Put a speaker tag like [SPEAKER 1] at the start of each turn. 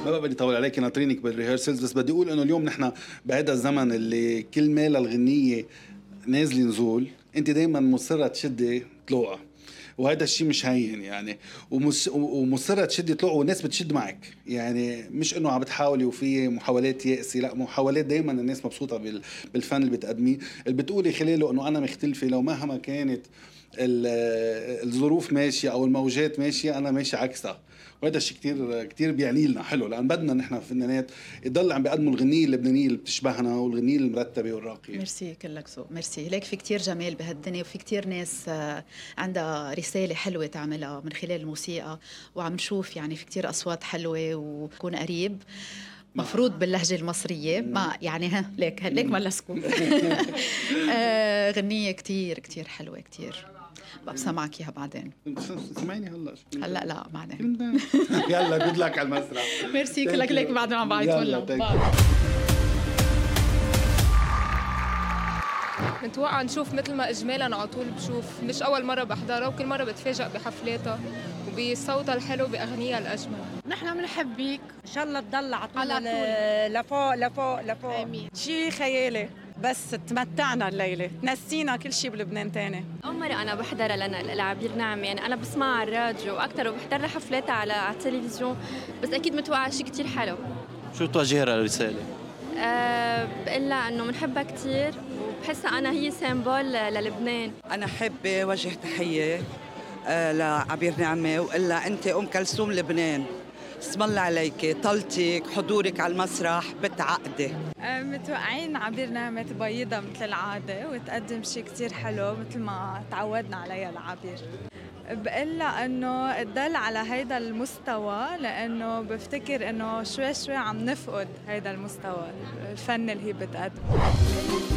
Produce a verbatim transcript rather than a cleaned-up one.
[SPEAKER 1] ما بقى بدي طول عليكي ناطرينك بالريهرسلز، بس بدي اقول انه اليوم نحن بهذا الزمن اللي كل ماله الغنيه نازله نزول، انت دائما مصره تشدي طلوعه، وهذا الشيء مش هين يعني. ومس ومصره تشدي طلوع والناس بتشد معك، يعني مش انه عم بتحاولي وفي محاولات يأسي، لا محاولات دائما الناس مبسوطه بال- بالفن اللي بتقدميه، اللي بتقولي خلاله انه انا مختلفه لو مهما كانت ال- الظروف ماشيه او الموجات ماشيه، انا ماشي عكسها. وهذا الشيء كتير كتير بيعني لنا حلو، لان بدنا نحن فنانات يضل عم بيقدموا الغنيه اللبنانيه اللي بتشبهنا والغنيه المرتبه والراقيه.
[SPEAKER 2] ميرسي كلك ذوق، ميرسي. ليك في كتير جمال بهالدنيا، وفي كتير ناس آه، عندها رسالة حلوة تعملها من خلال الموسيقى، وعم نشوف يعني في كتير أصوات حلوة وكون قريب مفروض باللهجة المصرية، ما يعني ها ليك ليك ما لسكو آه، غنية كتير كتير حلوة كتير، ببسا معك إياها بعدين.
[SPEAKER 1] سمعيني هلا.
[SPEAKER 2] هلا لا بعدين.
[SPEAKER 1] يلا جود لك على المسرح.
[SPEAKER 2] ميرسي كلك ليك بعدين عم بعيط
[SPEAKER 1] يلا،
[SPEAKER 2] ولا
[SPEAKER 1] thank
[SPEAKER 2] باي.
[SPEAKER 3] متوقع نشوف مثل ما اجمالا على طول بشوف، مش اول مره بحضرها وكل مره بتفاجئ بحفلاتها وبصوتها الحلو باغنيها الاجمل.
[SPEAKER 4] نحن بنحبك،
[SPEAKER 5] ان شاء الله تضل على طول
[SPEAKER 4] على
[SPEAKER 5] ل- لفوق لفوق لفوق.
[SPEAKER 4] آمين.
[SPEAKER 5] شيء خيالي، بس تمتعنا الليله، نسينا كل شيء بلبنان تاني.
[SPEAKER 6] أول مرة أنا بحضرها لنا لعبير نعمة، يعني أنا بسمعها على الراديو أكتر وبحضر لها حفلاتها على على التلفزيون، بس أكيد متوقعة شيء كتير حلو.
[SPEAKER 7] شو توجه لها الرسالة؟
[SPEAKER 6] أه بقول لها إنه بنحبها كتير وبحسها أنا هي سيمبول للبنان.
[SPEAKER 8] أنا حابة وجه تحية آه، لعبير نعمة وإلا أنت أم كلثوم لبنان. اسم الله عليك، طلتك حضورك على المسرح بتعقدي.
[SPEAKER 4] متوقعين عبير نعمة تبيضها مثل العادة وتقدم شيء كتير حلو مثل ما تعودنا عليها العبير. بقلها انه تضل على هيدا المستوى، لانه بفتكر انه شوي شوي عم نفقد هيدا المستوى الفن اللي هي بتقدمه.